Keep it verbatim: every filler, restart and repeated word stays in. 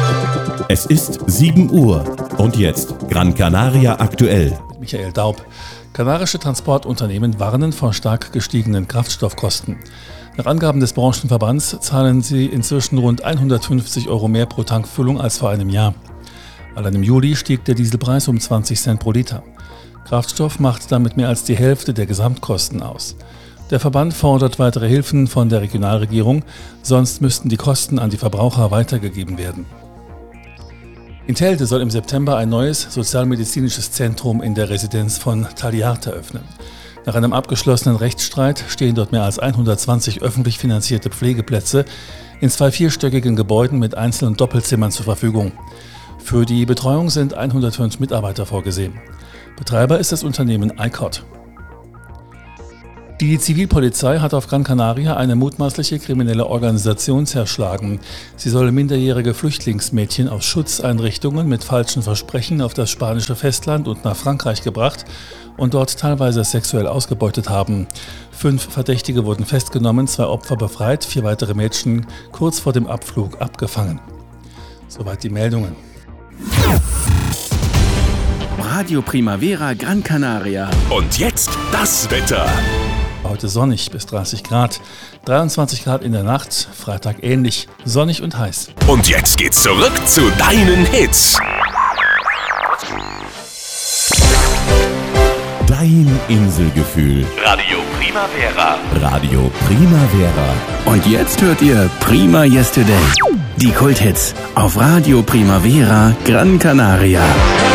Es ist sieben Uhr und jetzt Gran Canaria aktuell. Michael Daub. Kanarische Transportunternehmen warnen vor stark gestiegenen Kraftstoffkosten. Nach Angaben des Branchenverbands zahlen sie inzwischen rund hundertfünfzig Euro mehr pro Tankfüllung als vor einem Jahr. Allein im Juli stieg der Dieselpreis um zwanzig Cent pro Liter. Kraftstoff macht damit mehr als die Hälfte der Gesamtkosten aus. Der Verband fordert weitere Hilfen von der Regionalregierung, sonst müssten die Kosten an die Verbraucher weitergegeben werden. In Telde soll im September ein neues sozialmedizinisches Zentrum in der Residenz von Talliarte öffnen. Nach einem abgeschlossenen Rechtsstreit stehen dort mehr als hundertzwanzig öffentlich finanzierte Pflegeplätze in zwei vierstöckigen Gebäuden mit Einzel- und Doppelzimmern zur Verfügung. Für die Betreuung sind hundertfünf Mitarbeiter vorgesehen. Betreiber ist das Unternehmen I C O T. Die Zivilpolizei hat auf Gran Canaria eine mutmaßliche kriminelle Organisation zerschlagen. Sie soll minderjährige Flüchtlingsmädchen aus Schutzeinrichtungen mit falschen Versprechen auf das spanische Festland und nach Frankreich gebracht und dort teilweise sexuell ausgebeutet haben. Fünf Verdächtige wurden festgenommen, zwei Opfer befreit, vier weitere Mädchen kurz vor dem Abflug abgefangen. Soweit die Meldungen. Radio Primavera Gran Canaria. Und jetzt das Wetter. Heute sonnig bis dreißig Grad, dreiundzwanzig Grad in der Nacht, Freitag ähnlich, sonnig und heiß. Und jetzt geht's zurück zu deinen Hits. Dein Inselgefühl. Radio Primavera. Radio Primavera. Und jetzt hört ihr Prima Yesterday. Die Kulthits auf Radio Primavera Gran Canaria.